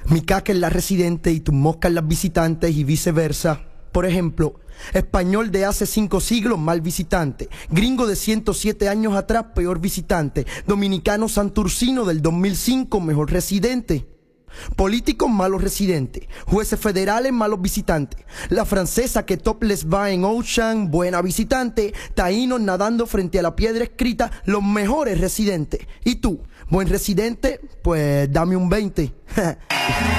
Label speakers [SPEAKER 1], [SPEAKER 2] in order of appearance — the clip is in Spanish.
[SPEAKER 1] Mi caca es la residente y tus moscas las visitantes y viceversa. Por ejemplo, español de hace 5 siglos, mal visitante. Gringo de 107 años atrás, peor visitante. Dominicano santurcino del 2005, mejor residente. Políticos, malos residentes. Jueces federales, malos visitantes. La francesa que topless va en Ocean, buena visitante. Taínos nadando frente a la piedra escrita, los mejores residentes. ¿Y tú, buen residente? Pues dame un 20.